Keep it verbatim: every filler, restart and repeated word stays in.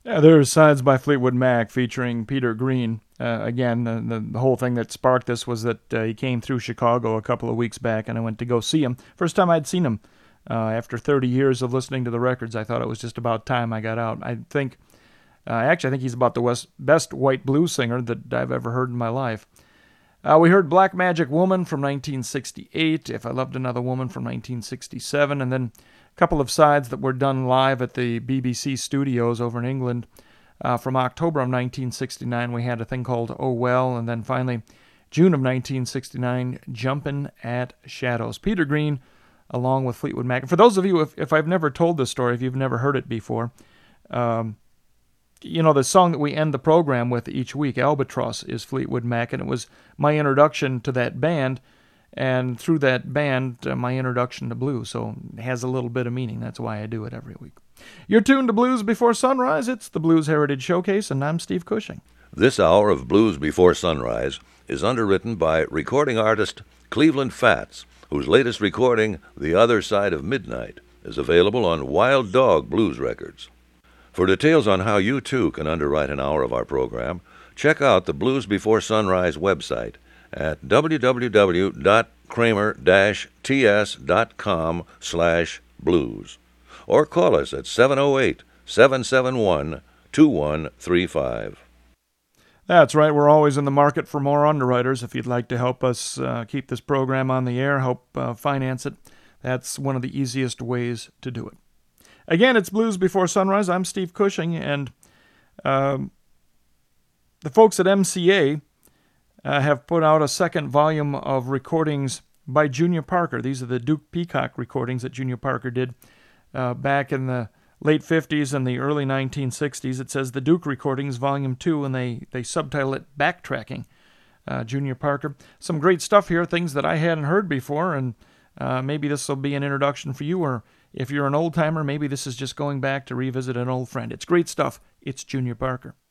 Yeah, there's Sides by Fleetwood Mac featuring Peter Green. Uh, again, the, the, the whole thing that sparked this was that uh, he came through Chicago a couple of weeks back, and I went to go see him. First time I'd seen him. Uh, after thirty years of listening to the records, I thought it was just about time I got out. I think, uh, actually, I think he's about the West, best white blues singer that I've ever heard in my life. Uh, we heard Black Magic Woman from nineteen sixty-eight, If I Loved Another Woman from nineteen sixty-seven, and then a couple of sides that were done live at the B B C studios over in England. Uh, from October of nineteen sixty-nine, we had a thing called Oh Well, and then finally, June of nineteen sixty-nine, Jumpin' at Shadows. Peter Green, along with Fleetwood Mac. And for those of you, if, if I've never told this story, if you've never heard it before, um, you know, the song that we end the program with each week, Albatross, is Fleetwood Mac, and it was my introduction to that band, and through that band, uh, my introduction to blues, so it has a little bit of meaning. That's why I do it every week. You're tuned to Blues Before Sunrise. It's the Blues Heritage Showcase, and I'm Steve Cushing. This hour of Blues Before Sunrise is underwritten by recording artist Cleveland Fats, whose latest recording, The Other Side of Midnight, is available on Wild Dog Blues Records. For details on how you, too, can underwrite an hour of our program, check out the Blues Before Sunrise website at w w w dot kramer dash t s dot com slash blues or call us at seven oh eight, seven seven one, two one three five. That's right. We're always in the market for more underwriters. If you'd like to help us uh, keep this program on the air, help uh, finance it, that's one of the easiest ways to do it. Again, it's Blues Before Sunrise. I'm Steve Cushing, and um, the folks at M C A uh, have put out a second volume of recordings by Junior Parker. These are the Duke Peacock recordings that Junior Parker did uh, back in the late fifties and the early nineteen sixties. It says the Duke Recordings, Volume two, and they, they subtitle it Backtracking. Uh, Junior Parker. Some great stuff here, things that I hadn't heard before, and uh, maybe this will be an introduction for you, or if you're an old-timer, maybe this is just going back to revisit an old friend. It's great stuff. It's Junior Parker.